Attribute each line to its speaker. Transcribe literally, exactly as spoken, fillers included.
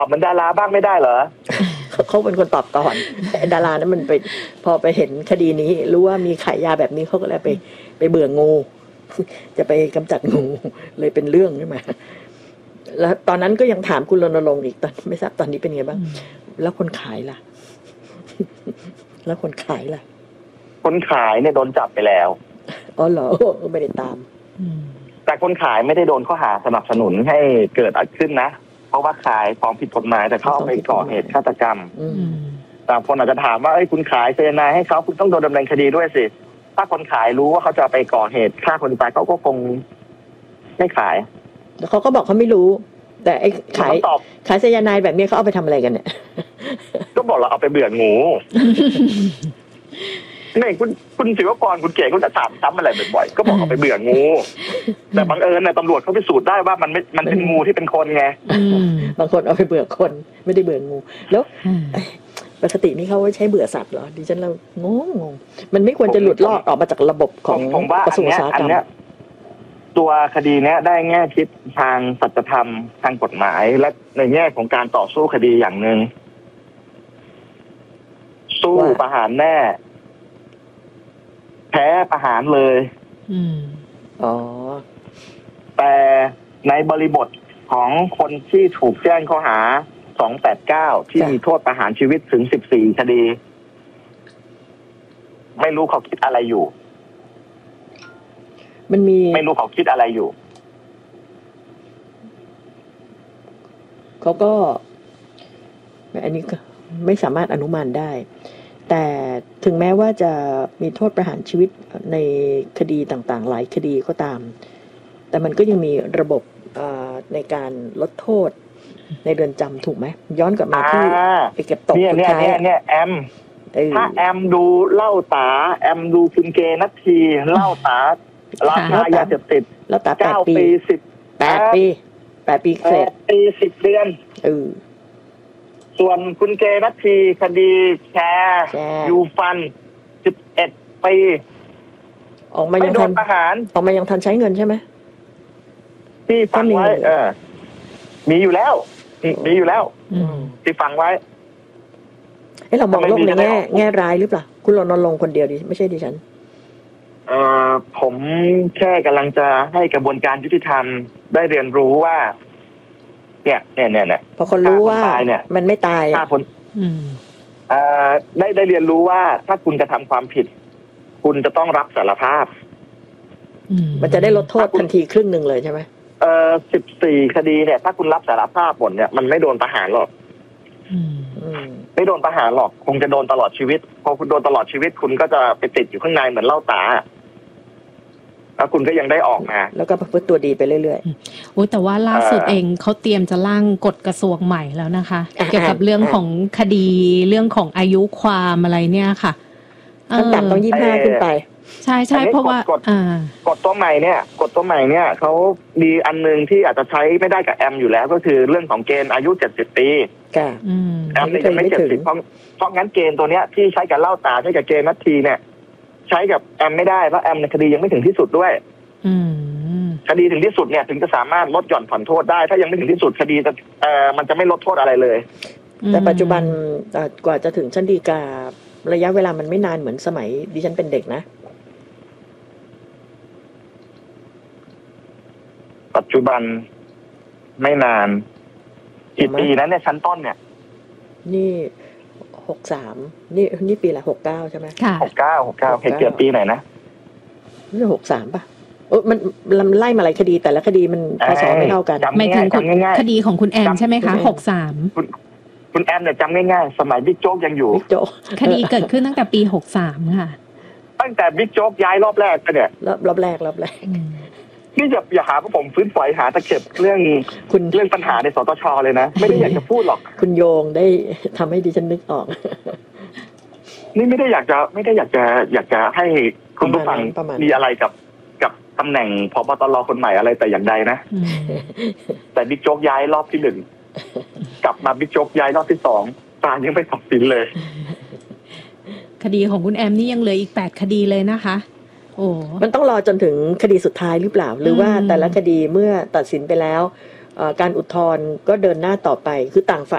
Speaker 1: ตอบเหมือนดาราบ้างไม่ได้เหรอ
Speaker 2: เขาเป็นคนตอบก่อนแต่ดารานั้นมันไปพอไปเห็นคดีนี้รู้ว่ามีขายยาแบบนี้เขาก็เลยไปไปเบื่องู จะไปกำจัดงูเลยเป็นเรื่องขึ้นมาแล้วตอนนั้นก็ยังถามคุณรณรงค์อีกตอนไม่ทราบตอนนี้เป็นไงบ้างแล้วคนขายล่ะ แล้วคนขายล่ะ
Speaker 1: คนขายเนี่ยโดนจับไปแล้ว
Speaker 2: อ๋อเหรอไม่ได้ตาม
Speaker 1: แต่คนขายไม่ได้โดนข้อหาสนับสนุนให้เกิดขึ้นนะเพราะว่าขายของผิดกฎหมายแต่เขาเอาไปก่อเหตุฆาตกรรมแต่คนอาจจะถามว่าเอ้ยคุณขายไซยาไนด์ให้เขาคุณต้องโดนดำเนินคดีด้วยสิถ้าคนขายรู้ว่าเขาจะไปก่อเหตุฆ่าคนตายเขาก็คงไม่ขาย
Speaker 2: แล้วเขาก็บอกเขาไม่รู้แต่ไอ้ขายขายไซยาไนด์แบบนี้เขาเอาไปทำอะไรกันเนี่ย
Speaker 1: ก็บอกเราเอาไปเบื่องูนี่คุณคุณศิวกรคุณเก๋คุณจะถามซ้ำอะไรบ่อยๆก็บอกเอาไปเบื่องูแต่บังเอิญเนี่ยตำรวจเขาพิสูจน์ได้ว่ามันไม่มันเป็นงูที่เป็นคนไง
Speaker 2: บางคนเอาไปเบื่อคนไม่ได้เบื่องูแล้วปกตินี่เขาใช้เบื่อสัตว์เหรอดิฉันเรางงงงมันไม่ควรจะหลุดลอดออกมาจากระบบของกระทรวงอุตสาหกรรม
Speaker 1: ตัวคดีเนี้ยได้แง่คิดทางสัจธรรมทางกฎหมายและในแง่ของการต่อสู้คดีอย่างหนึ่งสู้ประหารแน่แพ้ประหารเลย
Speaker 2: อืมอ๋อ
Speaker 1: แต่ในบริบทของคนที่ถูกแจ้งข้อหาสองแปดเก้าที่มีโทษประหารชีวิตถึงสิบสี่คดีไม่รู้เขาคิดอะไรอยู่
Speaker 2: มันมี
Speaker 1: ไม่รู้เขาคิดอะไรอยู่
Speaker 2: เขาก็อันนี้ก็ไม่สามารถอนุมานได้แต่ถึงแม้ว่าจะมีโทษประหารชีวิตในคดีต่างๆหลายคดีก็ตามแต่มันก็ยังมีระบบในการลดโทษในเรือนจำถูกไหมย้อนกลับมาที่ไปเก็บตก
Speaker 1: เนี่ยเนี่ยเนี่ยเนี่ยแอมถ้าแอมดูเล่าตาแอมดูคุณเกนัททีเล่าตาราคายาเสพติด
Speaker 2: เล่าตาแปดปี
Speaker 1: สิบ
Speaker 2: แปดปีแปดปีเศษ
Speaker 1: ปีสิบเดือน
Speaker 2: เออ
Speaker 1: ส่วนคุณเกนัททีคดีแชร์ยูฟันสิบเอ็ดปี
Speaker 2: ออกมายังทัน
Speaker 1: ประหาร
Speaker 2: ออกมายังทันใช้เงินใช่ไหม
Speaker 1: ที่ฟังไว้เออมีอยู่แล้วมีอยู่แล้วที่ฟังไว้
Speaker 2: เอ้เรามองโลกในแง่แง่ร้ายหรือเปล่าคุณรณรงค์คนเดียวดิไม่ใช่ดิฉัน
Speaker 1: เอ่อผมแค่กำลังจะให้กระบวนการยุติธรรมได้เรียนรู้ว่าเนี่ยเนี่ยเนี่ยเนี่ย
Speaker 2: พอคนรู้ว่ามันไม่ตาย
Speaker 1: ฆ่าคนเอ่อได้ได้เรียนรู้ว่าถ้าคุณจะทำความผิดคุณจะต้องรับสารภาพ
Speaker 2: มันจะได้ลดโทษทันทีครึ่งหนึ่งเลยใช่ไหม
Speaker 1: เอ่อสิบสี่คดีเนี่ยถ้าคุณรับสารภาพหมดเนี่ยมันไม่โดนประหารหรอกไม่โดนประหารหรอกคงจะโดนตลอดชีวิตพอคุณโดนตลอดชีวิตคุณก็จะไปติดอยู่ข้างในเหมือนเหล้าตาแล้วคุณก็ยังได้ออกมา
Speaker 2: แล้วก็ประพฤติตัวดีไปเรื่อย
Speaker 3: ๆโอ้แต่ว่าล่าสุดเองเขาเตรียมจะร่างกฎกระทรวงใหม่แล้วนะคะเกี่ยวกับเรื่องของคดีเรื่องของอายุความอะไรเนี่ยค่ะ
Speaker 2: ขั้นต่ำต้องยี่สิบห้าขึ้นไป
Speaker 3: ใช่ใช่เพราะว่ากฎ
Speaker 1: กฎตัวใหม่เนี่ยกฎตัวใหม่เนี่ยเขามีอันนึงที่อาจจะใช้ไม่ได้กับแอมอยู่แล้วก็คือเรื่องของเกณฑ์อายุเจ็ดสิบปีแอมเนี่ยยังไม่เจ็ดสิบเพราะเพราะงั้นเกณฑ์ตัวเนี้ยที่ใช้กับเล่าตาใช้กับเกณฑ์นัททีเนี่ยใช้กับแอมไม่ได้เพราะแอมในคดียังไม่ถึงที่สุดด้วยคดีถึงที่สุดเนี่ยถึงจะสามารถลดหย่อนผ่อนโทษได้ถ้ายังไม่ถึงที่สุดคดีจะเอ่อมันจะไม่ลดโทษอะไรเลย
Speaker 2: แต่ปัจจุบันกว่าจะถึงชั้นฎีการะยะเวลามันไม่นานเหมือนสมัยดิฉันเป็นเด็กนะ
Speaker 1: ปัจจุบันไม่นานกี่ปีนั้นเนี่ยชั้นต้นเนี่ย
Speaker 2: นี่หกสามนี่นี่ปีละหกเก้าใช่ไหม
Speaker 3: ค่ะ
Speaker 1: หกเก้าหกเก้าเหตุเกิดปีไหนนะ
Speaker 2: นี่หกสามป่ะเออมันไล่มาหลายคดีแต่ละคดีมันพศไม่เท่ากัน
Speaker 3: ไม่ถึงคดีของคุณแอมใช่ไหมคะหกสาม
Speaker 1: คุณแอมเนี่ยจำง่ายๆสมัยบิ๊กโจ๊กยังอยู่
Speaker 2: บิ๊กโจ๊ก
Speaker 3: คดีเกิดขึ้นตั้งแต่ปีหกสามค่ะ
Speaker 1: ตั้งแต่บิ๊กโจ๊กย้ายรอบแรกเนี่ย
Speaker 2: รอบรอบแรกรอบแรก
Speaker 1: นี่จะอย่าหาว่าผมฟื้นฝอยหาตะเข็บเรื่องคุณเรื่องปัญหาในสตชเลยนะไม่ได้อยากจะพูดหรอก
Speaker 2: คุณโยงได้ทำให้ดิฉันนึกออก
Speaker 1: นี่ไม่ได้อยากจะไม่ได้อยากจะอยากจะให้คุณผู้ฟังมีอะไรกับกับตำแหน่งผบตรคนใหม่อะไรแต่อย่างใดนะแต่บิ๊กโจ๊กย้ายรอบที่หนึ่งกลับมาบิ๊กโจ๊กย้ายรอบที่สองศาลยังไม่ตัดสินเลย
Speaker 3: คดีของคุณแอมนี่ยังเหลืออีกแปดคดีเลยนะคะโอ้
Speaker 2: มันต้องรอจนถึงคดีสุดท้ายหรือเปล่าหรือว่าแต่ละคดีเมื่อตัดสินไปแล้วการอุทธรณ์ก็เดินหน้าต่อไปคือต่างฝ่าย